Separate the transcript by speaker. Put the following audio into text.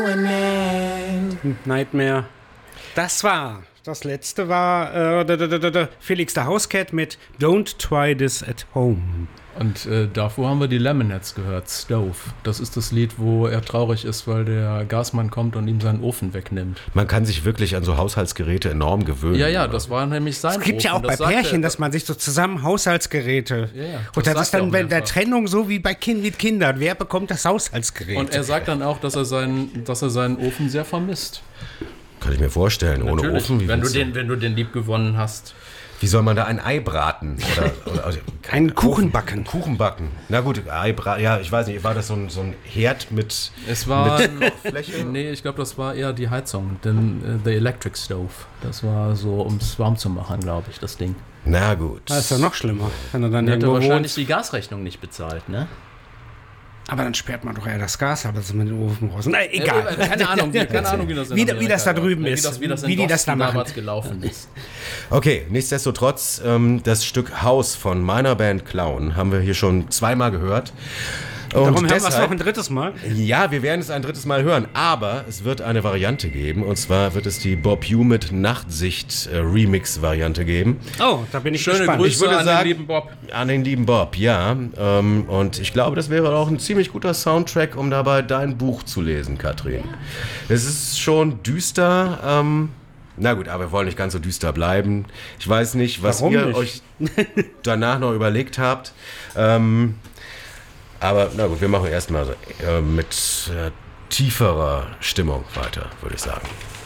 Speaker 1: Nightmare. Das letzte war Felix the Housecat mit Don't Try This at Home.
Speaker 2: Und davor haben wir die Lemonheads gehört, Stove. Das ist das Lied, wo er traurig ist, weil der Gasmann kommt und ihm seinen Ofen wegnimmt.
Speaker 3: Man kann sich wirklich an so Haushaltsgeräte enorm gewöhnen.
Speaker 2: Ja, das war nämlich sein Ofen.
Speaker 1: Es gibt ja auch bei Pärchen, dass man sich so zusammen Haushaltsgeräte...
Speaker 2: Ja,
Speaker 1: und das ist dann bei der Trennung so wie bei mit Kindern. Wer bekommt das Haushaltsgerät?
Speaker 2: Und er sagt dann auch, dass er seinen Ofen sehr vermisst.
Speaker 3: Kann ich mir vorstellen,
Speaker 2: Natürlich,
Speaker 3: ohne Ofen.
Speaker 2: wenn du den lieb gewonnen hast.
Speaker 3: Wie soll man da ein Ei braten? Oder
Speaker 1: einen Kuchen backen.
Speaker 3: Kuchen backen. Na gut, Ei braten. Ja, ich weiß nicht, war das so ein Herd mit
Speaker 2: Fläche? Nee, ich glaube, das war eher die Heizung, denn The Electric Stove. Das war so, um es warm zu machen, glaube ich, das Ding.
Speaker 3: Na gut.
Speaker 1: Das ist ja noch schlimmer, wenn du dann
Speaker 2: der hat
Speaker 1: irgendwo
Speaker 2: wahrscheinlich die Gasrechnung nicht bezahlt, ne?
Speaker 1: Aber dann sperrt man doch eher das Gas, aber so mit dem Ofen raus. Nein, egal.
Speaker 2: Keine Ahnung,
Speaker 1: wie das da drüben ist.
Speaker 2: Wie die das da damals gelaufen ist.
Speaker 3: Okay, nichtsdestotrotz, das Stück Haus von meiner Band Clown haben wir hier schon zweimal gehört. Und
Speaker 1: darum hören wir es noch ein drittes Mal?
Speaker 3: Ja, wir werden es ein drittes Mal hören, aber es wird eine Variante geben. Und zwar wird es die Bob Hewitt Nachtsicht Remix-Variante geben.
Speaker 1: Oh, da bin ich
Speaker 2: gespannt.
Speaker 1: Schöne
Speaker 2: Grüße an den lieben Bob.
Speaker 3: An den lieben Bob, ja. Und ich glaube, das wäre auch ein ziemlich guter Soundtrack, um dabei dein Buch zu lesen, Katrin. Es ist schon düster, na gut, aber wir wollen nicht ganz so düster bleiben. Ich weiß nicht, was ihr euch danach noch überlegt habt. Aber na gut, wir machen erstmal mit tieferer Stimmung weiter, würde ich sagen.